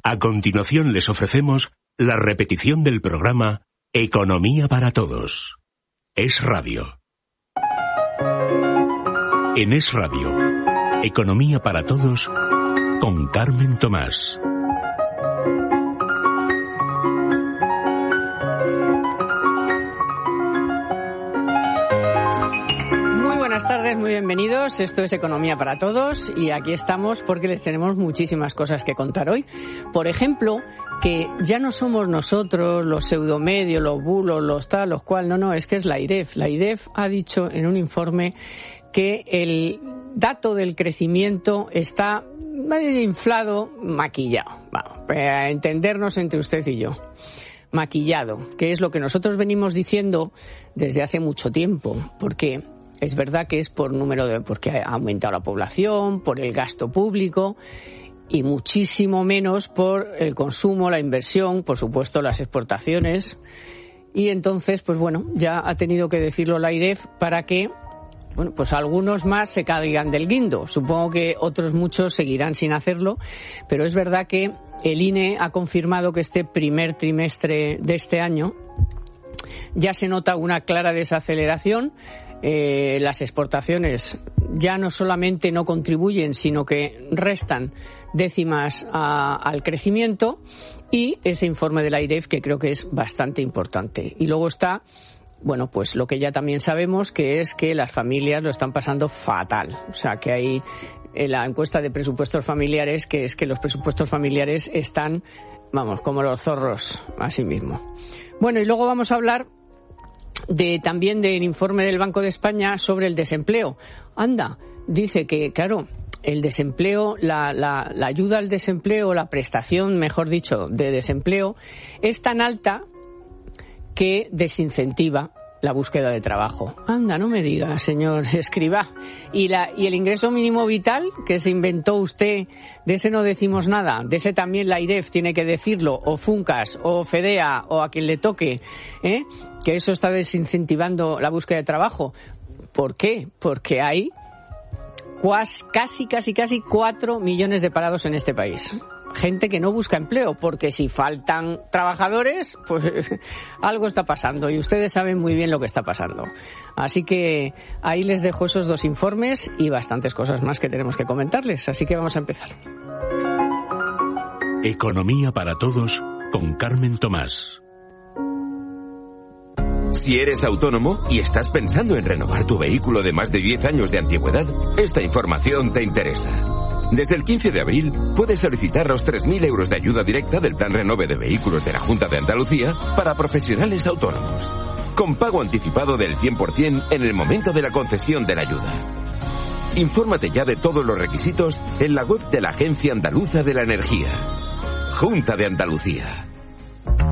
A continuación les ofrecemos la repetición del programa Economía para Todos. Es Radio. En Es Radio, Economía para Todos, con Carmen Tomás. Buenas tardes, muy bienvenidos. Esto es Economía para Todos y aquí estamos porque les tenemos muchísimas cosas que contar hoy. Por ejemplo, que ya no somos nosotros los pseudomedios, los bulos, los tal, los cual. No, es que es la IREF. La IREF ha dicho en un informe que el dato del crecimiento está inflado, maquillado. Vamos, para entendernos entre usted y yo. Maquillado, que es lo que nosotros venimos diciendo desde hace mucho tiempo, porque es verdad que es porque ha aumentado la población, por el gasto público y muchísimo menos por el consumo, la inversión, por supuesto las exportaciones. Y entonces, pues bueno, ya ha tenido que decirlo la IREF para que, bueno, pues algunos más se caigan del guindo. Supongo que otros muchos seguirán sin hacerlo, pero es verdad que el INE ha confirmado que este primer trimestre de este año ya se nota una clara desaceleración. Las exportaciones ya no solamente no contribuyen, sino que restan décimas al crecimiento, y ese informe de la IREF que creo que es bastante importante. Y luego está, bueno, pues lo que ya también sabemos, que es que las familias lo están pasando fatal. O sea, que hay en la encuesta de presupuestos familiares, que es que los presupuestos familiares están, vamos, como los zorros, así mismo. Bueno, y luego vamos a hablar también del informe del Banco de España sobre el desempleo. Anda, dice que, claro, el desempleo, la ayuda al desempleo, la prestación, mejor dicho, de desempleo, es tan alta que desincentiva la búsqueda de trabajo. Anda, no me diga, señor Escrivá. Y el ingreso mínimo vital que se inventó usted, de ese no decimos nada, de ese también la IREF tiene que decirlo, o Funcas, o Fedea, o a quien le toque, que eso está desincentivando la búsqueda de trabajo. ¿Por qué? Porque hay casi 4 millones de parados en este país. Gente que no busca empleo, porque si faltan trabajadores, pues algo está pasando, y ustedes saben muy bien lo que está pasando. Así que ahí les dejo esos dos informes y bastantes cosas más que tenemos que comentarles, así que vamos a empezar. Economía para Todos con Carmen Tomás. Si eres autónomo y estás pensando en renovar tu vehículo de más de 10 años de antigüedad, esta información te interesa. Desde el 15 de abril puedes solicitar los 3.000 euros de ayuda directa del Plan Renove de Vehículos de la Junta de Andalucía para profesionales autónomos, con pago anticipado del 100% en el momento de la concesión de la ayuda. Infórmate ya de todos los requisitos en la web de la Agencia Andaluza de la Energía. Junta de Andalucía.